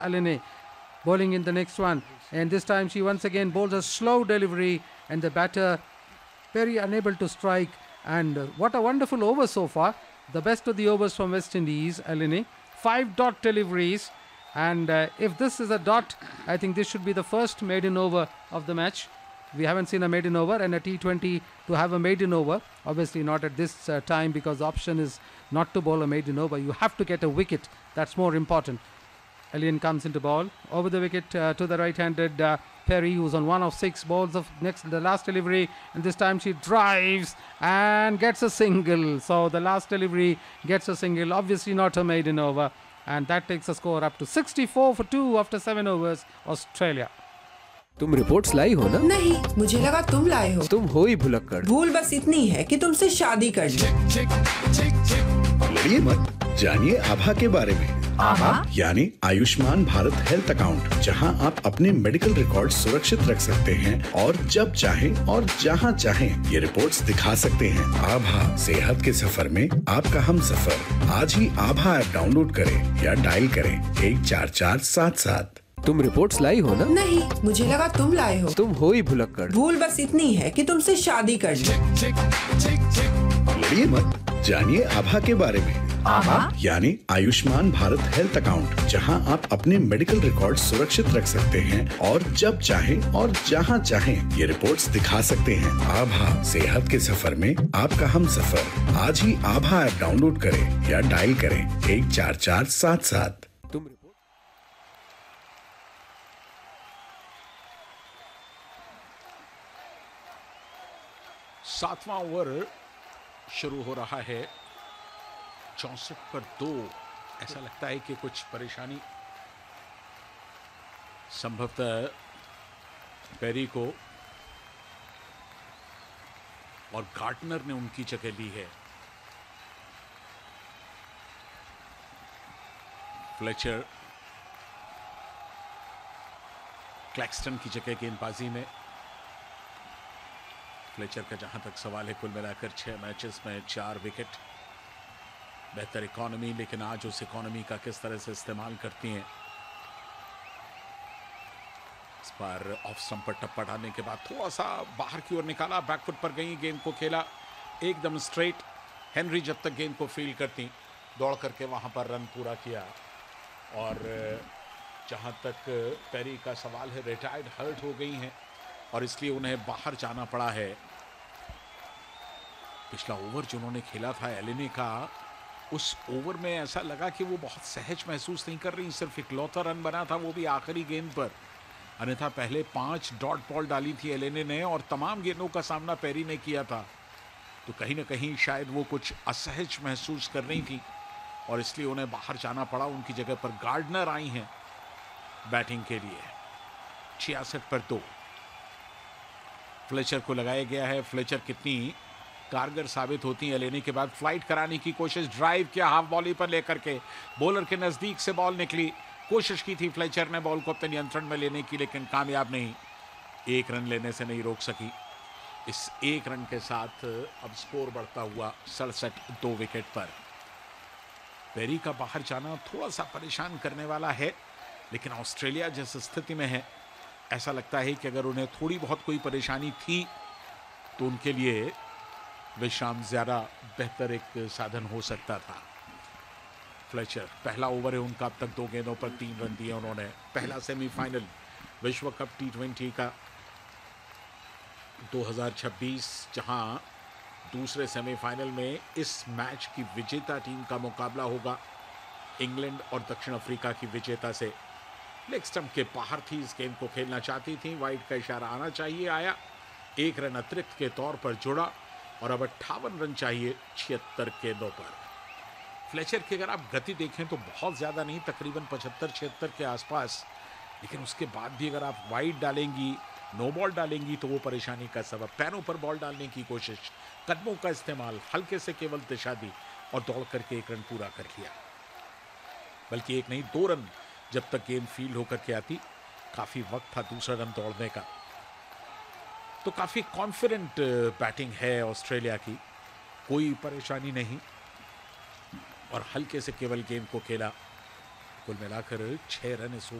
Aline bowling in the next one, and this time she once again bowls a slow delivery, and the batter very unable to strike. And what a wonderful over so far. The best of the overs from West Indies, Aline. 5 dot deliveries, and if this is a dot, I think this should be the first maiden over of the match. We haven't seen a maiden over, and a T20 to have a maiden over, obviously not at this time, because the option is not to bowl a maiden over. You have to get a wicket. That's more important. Alien comes into ball over the wicket to the right-handed Perry, who's on 1 of 6 balls of the last delivery, and this time she drives and gets a single. So the last delivery gets a single, obviously not a maiden over, and that takes the score up to 64 for 2 after 7 overs, Australia. तुम reports लाई हो ना? नहीं, मुझे लगा तुम लाए हो। तुम हो ही भुलक्कड़। भूल बस इतनी है कि तुमसे शादी कर ली। लड़िए मत, जानिए आभा के बारे में। आभा यानी आयुष्मान भारत हेल्थ अकाउंट, जहां आप अपने मेडिकल रिकॉर्ड सुरक्षित रख सकते हैं और जब चाहें और जहां चाहें ये रिपोर्ट्स दिखा सकते हैं। आभा, सेहत के सफर में आपका हम सफर। आज ही आभा ऐप डाउनलोड करें या डायल करें 14477। तुम रिपोर्ट्स लाई हो ना? नहीं, मुझे लगा तुम लाए हो। तुम हो ही भुलक्कड़। भूल बस इतनी है कि तुमसे शादी कर ली। लड़िए मत, जानिए आभा के बारे में। आभा यानी आयुष्मान भारत हेल्थ अकाउंट, जहां आप अपने मेडिकल रिकॉर्ड सुरक्षित रख सकते हैं और जब चाहें और जहां चाहें ये रिपोर्ट्स दिखा सकते हैं। आभा, सेहत के सफर में आपका हम सफर। आज ही आभा ऐप डाउनलोड करें या डायल करें 14477। तुम सातवां ओवर शुरू हो रहा है। 64 पर 2। ऐसा लगता है कि कुछ परेशानी संभवतः पेरी को और गार्डनर ने उनकी जगह ली है। फ्लेचर क्लैक्सटन की जगह गेंदबाजी में। फ्लेचर का जहां तक सवाल है, कुल मिलाकर 6 मैचेस में 4 विकेट। बेहतर इकोनॉमी, लेकिन आज उस इकोनॉमी का किस तरह से इस्तेमाल करती हैं। इस बार ऑफ स्टंप पर टप्पा डालने के बाद थोड़ा सा बाहर की ओर निकाला, बैकफुट पर गई, गेंद को खेला एकदम स्ट्रेट। हेनरी जब तक गेंद को फील्ड करती, दौड़ करके वहां पर रन पूरा किया। और जहां तक पेरी का सवाल है, रिटायर्ड हर्ट हो गई हैं और इसलिए उन्हें बाहर जाना पड़ा है। पिछला ओवर जो उन्होंने खेला था एलिने का, उस ओवर में ऐसा लगा कि वो बहुत सहज महसूस नहीं कर रही। सिर्फ इकलौता रन बना था, वो भी आखिरी गेंद पर। अन्यथा पहले 5 डॉट बॉल डाली थी एलिने ने और तमाम गेंदों का सामना पेरी ने किया था। तो कहीं ना कहीं शायद वो कुछ असहज महसूस कर रही थी और इसलिए उन्हें बाहर जाना पड़ा। उनकी जगह पर गार्डनर आई हैं बैटिंग के लिए। 66 पर 2 फ्लेचर को लगाया गया है। फ्लेचर कितनी कारगर साबित होती है लेने के बाद। फ्लाइट कराने की कोशिश, ड्राइव किया हाफ वॉली पर लेकर के, बॉलर के नजदीक से बॉल निकली। कोशिश की थी फ्लेचर ने बॉल को अपने नियंत्रण में लेने की, लेकिन कामयाब नहीं। 1 रन लेने से नहीं रोक सकी। इस 1 रन के साथ अब स्कोर बढ़ता हुआ 67 2 विकेट पर। पेरी का बाहर जाना थोड़ा सा परेशान करने वाला है, लेकिन ऑस्ट्रेलिया जिस स्थिति में है, ऐसा लगता है कि अगर उन्हें थोड़ी बहुत कोई परेशानी थी तो उनके लिए विश्राम ज्यादा बेहतर एक साधन हो सकता था। फ्लेचर, पहला ओवर है उनका, अब तक 2 गेंदों पर 3 रन दिए उन्होंने। पहला सेमीफाइनल विश्व कप T20 का 2026, जहां दूसरे सेमीफाइनल में इस मैच की विजेता टीम का मुकाबला होगा इंग्लैंड और दक्षिण अफ्रीका की विजेता से। लेग स्टंप के बाहर थी, इस गेंद को खेलना चाहती थी, वाइड का इशारा आना चाहिए, आया। 1 रन अतिरिक्त के तौर पर जुड़ा और अब 58 रन चाहिए 76 गेंदों पर। फ्लेचर की अगर आप गति देखें तो बहुत ज्यादा नहीं, तकरीबन 75-76 के आसपास, लेकिन उसके बाद भी अगर आप वाइड डालेंगी, नो बॉल डालेंगी तो वो परेशानी का सबब। पैरों पर बॉल डालने की कोशिश, कदमों का इस्तेमाल, हल्के से केवल दिशा दी और दौड़ करके 1 रन पूरा कर लिया। बल्कि 1 नहीं 2 रन जब तक गेंद फील्ड होकर के आती, काफी वक्त था दूसरा रन दौड़ने का। तो काफी कॉन्फिडेंट बैटिंग है ऑस्ट्रेलिया की, कोई परेशानी नहीं और हल्के से केवल गेंद को खेला। कुल मिलाकर 6 रन इस